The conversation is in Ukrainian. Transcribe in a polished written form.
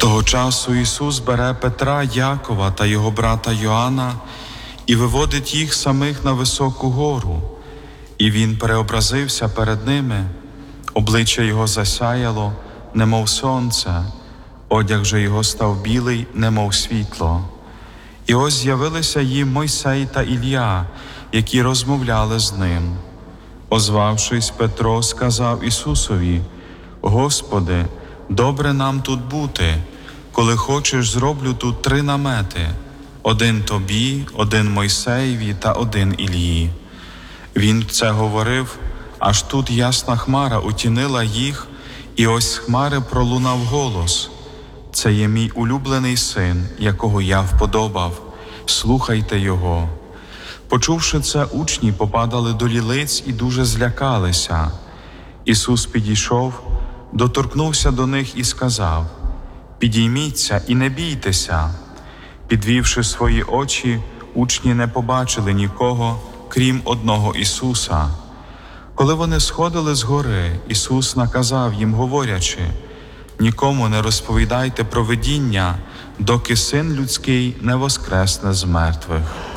Того часу Ісус бере Петра, Якова та його брата Йоанна і виводить їх самих на високу гору. І він переобразився перед ними, обличчя його засяяло, немов сонце, одяг же його став білий, немов світло. І ось з'явилися їм Мойсей та Ілля, які розмовляли з ним. Озвавшись, Петро сказав Ісусові: «Господи, добре нам тут бути. Коли хочеш, зроблю тут 3 намети: один тобі, один Мойсеєві та один Іллі». Він це говорив, аж тут ясна хмара утінила їх, і ось з хмари пролунав голос: «Це є мій улюблений син, якого я вподобав. Слухайте його». Почувши це, учні попадали до лілиць і дуже злякалися. Ісус підійшов, доторкнувся до них і сказав: «Підійміться і не бійтеся». Підвівши свої очі, учні не побачили нікого, крім одного Ісуса. Коли вони сходили з гори, Ісус наказав їм, говорячи: «Нікому не розповідайте про видіння, доки Син людський не воскресне з мертвих».